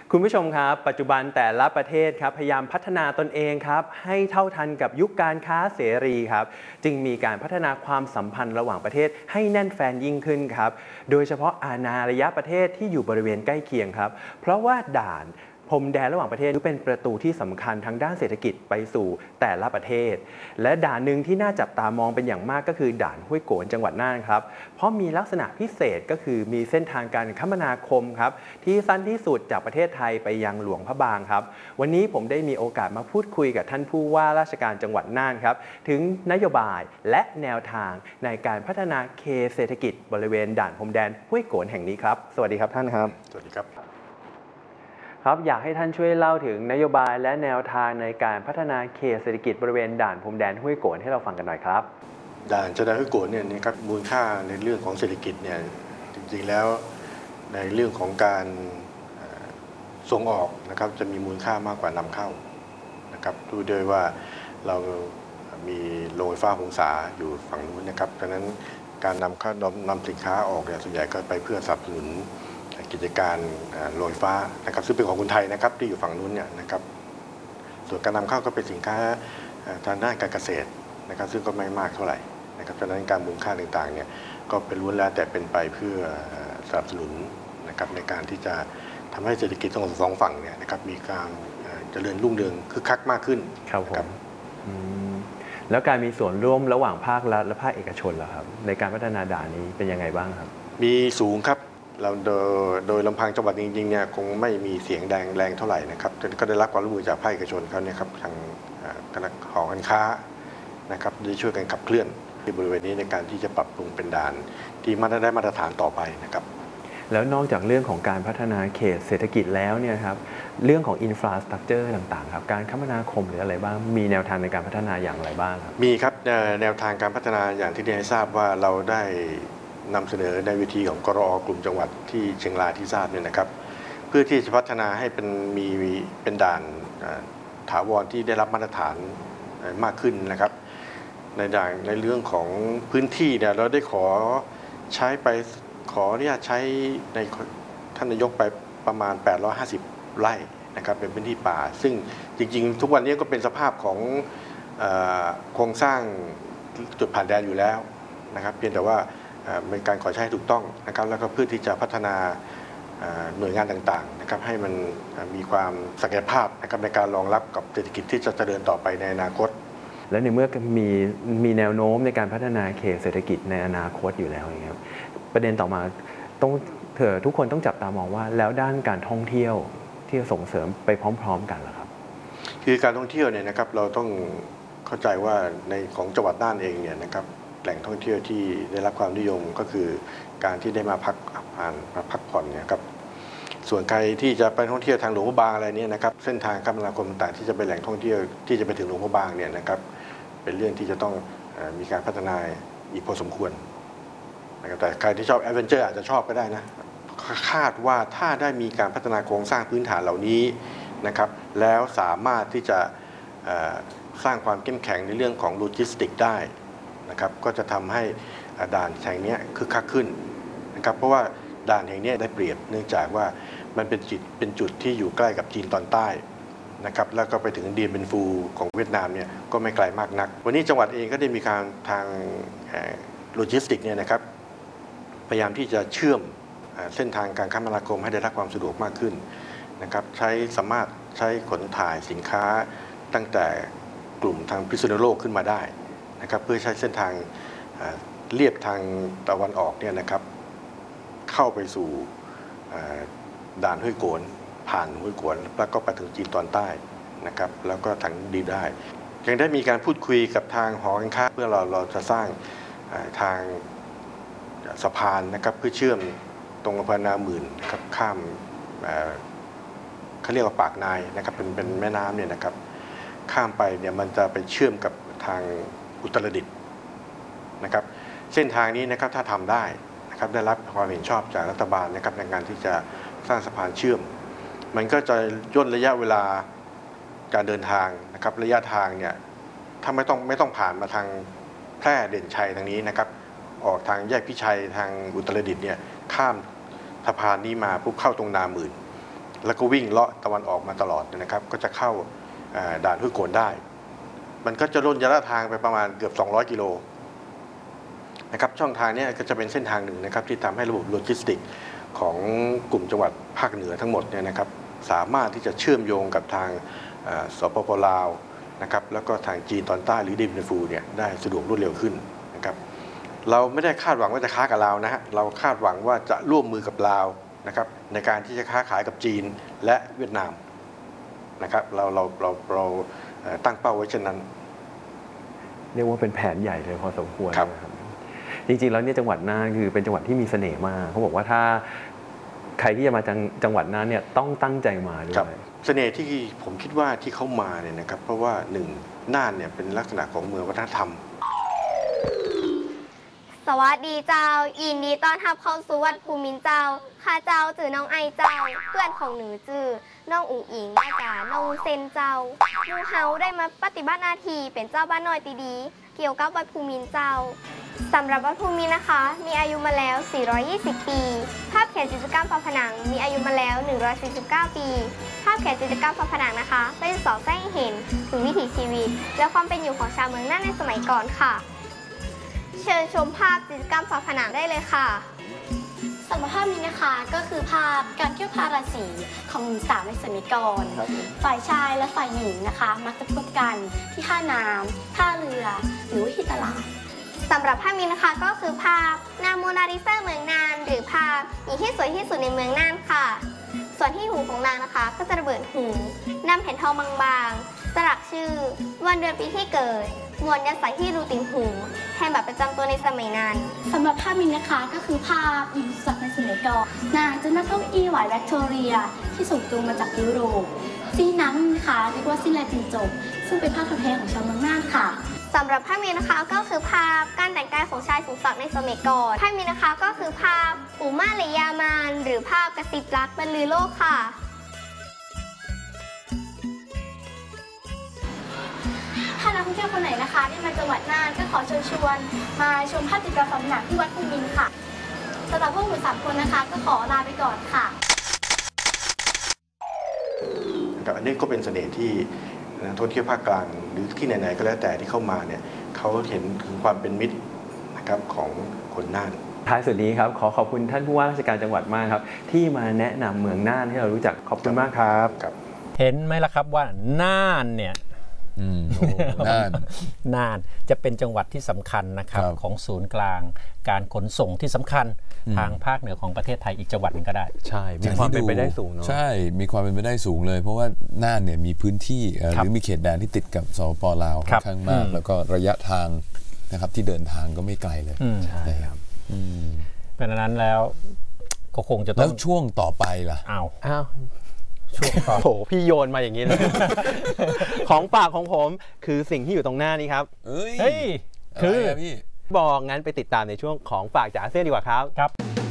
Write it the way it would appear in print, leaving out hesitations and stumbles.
คุณผู้ชมครับปัจจุบันแต่ละประเทศครับพยายามพัฒนาตนเองครับให้เท่าทันกับยุคการค้าเสรีครับจึงมีการพัฒนาความสัมพันธ์ระหว่างประเทศให้แน่นแฟนยิ่งขึ้นครับโดยเฉพาะอาณาระยะประเทศที่อยู่บริเวณใกล้เคียงครับเพราะว่าด่านพรมแดนระหว่างประเทศเป็นประตูที่สำคัญทางด้านเศรษฐกิจไปสู่แต่ละประเทศและด่านหนึ่งที่น่าจับตามองเป็นอย่างมากก็คือด่านห้วยโกนจังหวัดน่านครับเพราะมีลักษณะพิเศษก็คือมีเส้นทางการคมนาคมครับที่สั้นที่สุดจากประเทศไทยไปยังหลวงพระบางครับวันนี้ผมได้มีโอกาสมาพูดคุยกับท่านผู้ว่าราชการจังหวัดน่านครับถึงนโยบายและแนวทางในการพัฒนาเขตเศรษฐกิจบริเวณด่านพรมแดนห้วยโกนแห่งนี้ครับสวัสดีครับท่านครับสวัสดีครับครับอยากให้ท่านช่วยเล่าถึงนโยบายและแนวทางในการพัฒนาเขตเศรษฐกิจบริเวณด่านพรมแดนห้วยโกนให้เราฟังกันหน่อยครับด่านชายแดนห้วยโกนเนี่ยนะครับมูลค่าในเรื่องของเศรษฐกิจเนี่ยจริงๆแล้วในเรื่องของการส่งออกนะครับจะมีมูลค่ามากกว่านำเข้านะครับดูด้วยว่าเรามีโรงไฟฟ้าหงสาอยู่ฝั่งนู้นนะครับดังนั้นการนำสินค้าออกเนี่ยส่วนใหญ่ก็ไปเพื่อสนับสนุนกิจการโรงไฟฟ้านะครับซึ่งเป็นของคนไทยนะครับที่อยู่ฝั่งนู้นเนี่ยนะครับส่วนการนำเข้าก็เป็นสินค้าทางด้านการเกษตรนะครับซึ่งก็ไม่มากเท่าไหร่นะครับดังนั้นการมูลค่าต่างๆเนี่ยก็เป็นล้วนแล้วแต่เป็นไปเพื่อสนับสนุนนะครับในการที่จะทำให้เศรษฐกิจทั้งสองฝั่งเนี่ยนะครับมีการเจริญรุ่งเรืองคึกคักมากขึ้นครับผมแล้วการมีส่วนร่วมระหว่างภาครัฐและภาคเอกชนล่ะครับในการพัฒนาด่านนี้เป็นยังไงบ้างครับมีสูงครับเราโดยลำพังจังหวัดจริงๆเนี่ยคงไม่มีเสียงแรงเท่าไหร่นะครับก็ได้รับความร่วมมือจากภาคเอกชนเขาเนี่ยครับทางคณะหอการค้านะครับได้ช่วยกันขับเคลื่อนที่บริเวณนี้ในการที่จะปรับปรุงเป็นด่านที่ได้มาตรฐานต่อไปนะครับแล้วนอกจากเรื่องของการพัฒนาเขตเศรษฐกิจแล้วเนี่ยครับเรื่องของอินฟราสตรักเจอร์ต่างๆครับการคมนาคมหรืออะไรบ้างมีแนวทางในการพัฒนาอย่างไรบ้างครับมีครับแนวทางการพัฒนาอย่างที่ได้ทราบว่าเราได้นำเสนอในเวทีของกรอกลุ่มจังหวัดที่เชียงรายที่ทราบเนี่ยนะครับเพื่อที่จะพัฒนาให้เป็นด่านถาวรที่ได้รับมาตรฐานมากขึ้นนะครับในเรื่องของพื้นที่เนี่ยเราได้ขออนุญาตใช้ในท่านนายกไปประมาณ850ไร่นะครับเป็นพื้นที่ป่าซึ่งจริงๆทุกวันนี้ก็เป็นสภาพของโครงสร้างจุดผ่านแดนอยู่แล้วนะครับเพียงแต่ว่าเป็นการขอใช้ถูกต้องนะครับแล้วก็เพื่อที่จะพัฒนาหน่วยงานต่างๆนะครับให้มันมีความศักยภาพนะครับในการรองรับกับเศรษฐกิจที่จะเจริญต่อไปในอนาคตและในเมื่อมีแนวโน้มในการพัฒนาเขตเศรษฐกิจในอนาคตอยู่แล้วครับประเด็นต่อมาทุกคนต้องจับตามองว่าแล้วด้านการท่องเที่ยวที่จะส่งเสริมไปพร้อมๆกันล่ะครับคือการท่องเที่ยวเนี่ยนะครับเราต้องเข้าใจว่าในของจังหวัดน่านเองเนี่ยนะครับแหล่งท่องเที่ยวที่ได้รับความนิยมก็คือการที่ได้มาพักผ่อนเนี่ยครับส่วนใครที่จะไปท่องเที่ยวทางหลวงพระบางอะไรเนี่ยนะครับเส้นทางคมนาคมต่างๆที่จะไปแหล่งท่องเที่ยวที่จะไปถึงหลวงพระบางเนี่ยนะครับเป็นเรื่องที่จะต้องมีการพัฒนาอีกพอสมควรนะครับแต่ใครที่ชอบแอดเวนเจอร์อาจจะชอบก็ได้นะคาดว่าถ้าได้มีการพัฒนาโครงสร้างพื้นฐานเหล่านี้นะครับแล้วสามารถที่จะสร้างความเข้มแข็งในเรื่องของโลจิสติกได้นะครับก็จะทำให้ด่านแห่งนี้คึกคักขึ้นนะครับเพราะว่าด่านแห่งนี้ได้เปรียบเนื่องจากว่ามันเป็นจุดที่อยู่ใกล้กับจีนตอนใต้นะครับแล้วก็ไปถึงเดียนเป็นฟูของเวียดนามเนี่ยก็ไม่ไกลมากนักวันนี้จังหวัดเองก็ได้มีการทางโลจิสติกเนี่ยนะครับพยายามที่จะเชื่อมเส้นทางการคมนาคมให้ได้รับความสะดวกมากขึ้นนะครับสามารถใช้ขนถ่ายสินค้าตั้งแต่กลุ่มทางพิษณุโลกขึ้นมาได้นะครับเพื่อใช้เส้นทางเลียบทางตะวันออกเนี่ยนะครับเข้าไปสู่ด่านห้วยโกนผ่านห้วยโกนแล้วก็ไปถึงจีนตอนใต้นะครับแล้วก็ทางดีได้ยังได้มีการพูดคุยกับทางหอการค้าเพื่อเราจะสร้างทางสะพานนะครับเพื่อเชื่อมตรงอำเภอนาหมื่นนะครับข้ามเขาเรียกว่าปากนายนะครับเป็นแม่น้ำเนี่ยนะครับข้ามไปเนี่ยมันจะไปเชื่อมกับทางอุตรดิตถ์นะครับเส้นทางนี้นะครับถ้าทำได้นะครับได้รับความเห็นชอบจากรัฐบาลนะครับในการที่จะสร้างสะพานเชื่อมมันก็จะย่นระยะเวลาการเดินทางนะครับระยะทางเนี่ยถ้าไม่ต้องผ่านมาทางแพร่เด่นชัยทางนี้นะครับออกทางแยกพิชัยทางอุตรดิตถ์เนี่ยข้ามสะพานนี้มาปุ๊บเข้าตรงนาหมื่นแล้วก็วิ่งเลาะตะวันออกมาตลอดนะครับก็จะเข้าด่านห้วยโกนได้มันก็จะล่นระยะทางไปประมาณเกือบ200 กิโลนะครับช่องทางนี้ก็จะเป็นเส้นทางหนึ่งนะครับที่ทำให้ระบบโลจิสติกของกลุ่มจังหวัดภาคเหนือทั้งหมดเนี่ยนะครับสามารถที่จะเชื่อมโยงกับทางสปป.ลาวนะครับแล้วก็ทางจีนตอนใต้หรือดิมเนฟูเนี่ยได้สะดวกรวดเร็วขึ้นนะครับเราไม่ได้คาดหวังว่าจะค้ากับลาวนะฮะเราคาดหวังว่าจะร่วมมือกับลาวนะครับในการที่จะค้าขายกับจีนและเวียดนามนะครับเราตั้งเป้าไว้เช่นนั้นเรียกว่าเป็นแผนใหญ่เลยพอสมควรครับนะครับจริงๆแล้วเนี่ยจังหวัดน่านคือเป็นจังหวัดที่มีเสน่ห์มากเขาบอกว่าถ้าใครที่จะมาจังหวัดน่านเนี่ยต้องตั้งใจมาด้วยเสน่ห์ที่ผมคิดว่าที่เขามาเนี่ยนะครับเพราะว่าหนึ่งน่านเนี่ยเป็นลักษณะของเมืองวัฒนธรรมสวัสดีเจ้ายินดีต้อนรับเข้าสู่วัดภูมินเจ้าข้าเจ้าจื่อน้องไอเจ้าเพื่อนของหนูจื่อน้องอุ๋งอิงอาจารย์น้องเซนเจ้าหนูเฮาได้มาปฏิบัติหน้าที่เป็นเจ้าบ้านน้อยตีดีเกี่ยวกับวัดภูมินเจ้าสำหรับวัดภูมินนะคะมีอายุมาแล้ว420 ปีภาพเขียนจิตรกรรมฝาผนังมีอายุมาแล้ว149 ปีภาพเขียนจิตรกรรมฝาผนังนะคะได้สอดแทรกให้เห็นถึงวิถีชีวิตและความเป็นอยู่ของชาวเมืองน่านในสมัยก่อนค่ะเชิญชมภาพจิตรกรรมฝาผนังได้เลยค่ะสำหรับภาพนี้นะคะก็คือภาพการเกี่ยวพาราศีของหญิงสาวในสมัยก่อนฝ่ายชายและฝ่ายหญิงนะคะมักจะพบกันที่ท่าน้ำท่าเรือหรือที่ตลาดสำหรับภาพนี้นะคะก็คือภาพนางโมนาลิซาเมืองน่านหรือภาพหญิงที่สวยที่สุดในเมืองน่านค่ะส่วนที่หูของนางนะคะก็จะระเบิดหูนำแผ่นทองบางๆสลักชื่อวันเดือนปีที่เกิดมวนยัดใส่ที่รูติ่งหูแทนบัตรประจำตัวในสมัยนั้นสำหรับภาพนี้นะคะก็คือภาพหญิงสาวในสมัยก่อนนางจะนั่งเก้าอี้หวายแวคโทเรียที่ส่งตรงมาจากยุโรปซีน้ำนะคะเรียกว่าซีแลตินจบซึ่งเป็นภาพแท้ของชาวเมืองน่านค่ะสำหรับภาพนี้นะคะก็คือภาพการแต่งกายของชายสูงศักดิ์ในสมัยก่อนภาพนี้นะคะก็คือภาพอุมาเลยยามานหรือภาพกระซิบรักบรรลือโลกค่ะถ้านักท่องเที่ยวคนไหนนะคะที่มาจังหวัดน่านก็ขอเชิญชวนมาชมภาพจิตรกรรมฝาผนังที่วัดภูมินค่ะสำหรับพวกหนู3 คนนะคะก็ขอลาไปก่อนค่ะอันนี้ก็เป็นเสน่ห์ที่นักท่องเที่ยวภาคกลางหรือที่ไหนๆก็แล้วแต่ที่เข้ามาเนี่ยเขาเห็นถึงความเป็นมิตรนะครับของคนน่านท้ายสุดนี้ครับขอขอบคุณท่านผู้ว่าราชการจังหวัดมากครับที่มาแนะนำเมืองน่านให้เรารู้จักขอบคุณมากครับเห็นไหมล่ะครับว่าน่านเนี่ยน่านจะเป็นจังหวัดที่สำคัญนะครับของศูนย์กลางการขนส่งที่สำคัญทางภาคเหนือของประเทศไทยอีกจังหวัดหนึ่งก็ได้ใช่มีความเป็นไปได้สูงเนาะใช่มีความเป็นไปได้สูงเลยเพราะว่าน่านเนี่ยมีพื้นที่หรือมีเขตแดนที่ติดกับสปป.ลาวค่อนข้างมากแล้วก็ระยะทางนะครับที่เดินทางก็ไม่ไกลเลยใช่ครับเป็นนั้นแล้วก็คงจะต้องแล้วช่วงต่อไปล่ะอ้าวโอ้โหพี่โยนมาอย่างนี้เลย ของฝากของผมคือสิ่งที่อยู่ตรงหน้านี้ครับเฮ้ยคือพี่บอกงั้นไปติดตามในช่วงของฝากจากอาเซียนดีกว่าครับ